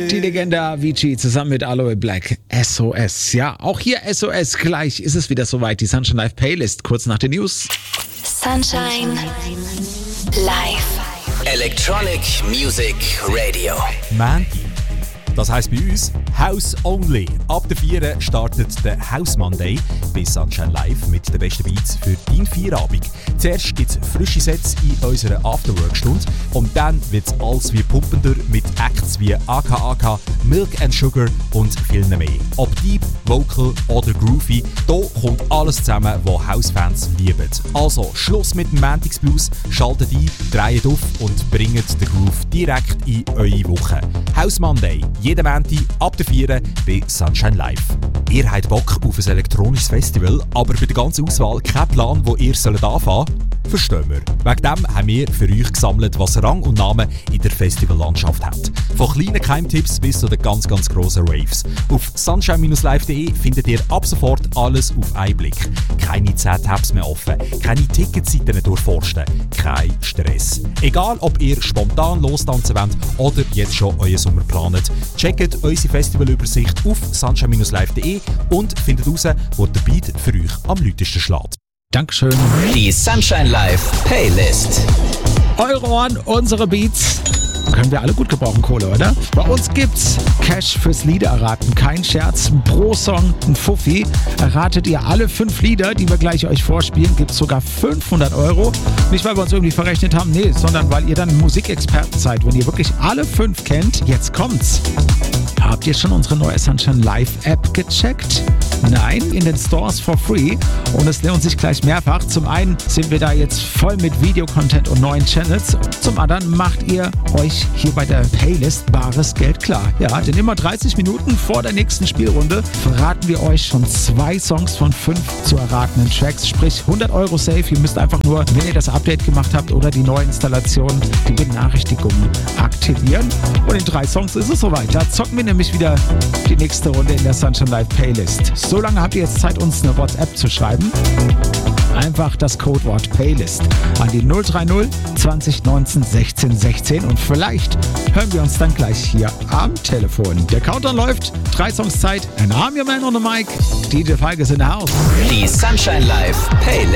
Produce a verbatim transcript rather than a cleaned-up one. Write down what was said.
Die Legende Avicii zusammen mit Aloe Black. S O S. Ja, auch hier S O S. Gleich ist es wieder soweit. Die Sunshine Live Playlist. Kurz nach den News. Sunshine Live. Electronic Music Radio. Mandy. Das heisst bei uns House Only. Ab der vier startet der House Monday bei Sunshine Live mit den besten Beats für deinen Feierabend. Zuerst gibt es frische Sets in unserer Afterwork-Stunde und dann wird es alles wie pumpender mit Acts wie A K A K, Milk and Sugar und vielen mehr. Ob Deep, Vocal oder Groovy, hier kommt alles zusammen, was House-Fans lieben. Also Schluss mit dem Mantics Blues, schaltet ein, dreht auf und bringt den Groove direkt in eure Woche. House Monday, jeden Montag ab der vier bei Sunshine Live. Ihr habt Bock auf ein elektronisches Festival, aber bei der ganzen Auswahl kein Plan, wo ihr sollt anfangen? Verstehen wir. Wegen dem haben wir für euch gesammelt, was Rang und Namen in der Festivallandschaft hat. Von kleinen Keimtipps bis zu den ganz, ganz grossen Raves. Auf sunshine Live punkt de findet ihr ab sofort alles auf einen Blick. Keine zehn Tabs mehr offen, keine Ticketseiten durchforsten, kein Stress. Egal, ob ihr spontan lostanzen wollt oder jetzt schon euren Sommer planet, checkt unsere Festivalübersicht auf sunshine Live punkt de und findet heraus, wo der Beat für euch am lautesten schlägt. Dankeschön. Die Sunshine Live Playlist. Eure Ohren, unsere Beats. Können wir alle gut gebrauchen, Kohle, oder? Bei uns gibt's Cash fürs Lieder erraten. Kein Scherz, pro Song ein Fuffi. Erratet ihr alle fünf Lieder, die wir gleich euch vorspielen, gibt's sogar fünfhundert Euro. Nicht, weil wir uns irgendwie verrechnet haben, nee, sondern weil ihr dann Musikexperten seid. Wenn ihr wirklich alle fünf kennt, jetzt kommt's. Habt ihr schon unsere neue Sunshine Live App gecheckt? Nein, in den Stores for free. Und es lohnt sich gleich mehrfach. Zum einen sind wir da jetzt voll mit Videocontent und neuen Channels. Zum anderen macht ihr euch hier bei der Playlist bares Geld klar. Ja, denn immer dreißig Minuten vor der nächsten Spielrunde verraten wir euch schon zwei Songs von fünf zu erratenden Tracks. Sprich hundert Euro safe. Ihr müsst einfach nur, wenn ihr das Update gemacht habt oder die Neuinstallation, die Benachrichtigungen aktivieren. Und in drei Songs ist es soweit. Da zocken wir nämlich wieder die nächste Runde in der Sunshine Live Playlist. So lange habt ihr jetzt Zeit, uns eine WhatsApp zu schreiben. Einfach das Codewort Playlist an die null drei null zwanzig neunzehn sechzehn sechzehn und vielleicht hören wir uns dann gleich hier am Telefon. Der Countdown läuft, drei Songs Zeit, and I'm your man on the mic, D J Falk is in the house. Die Sunshine Live Playlist.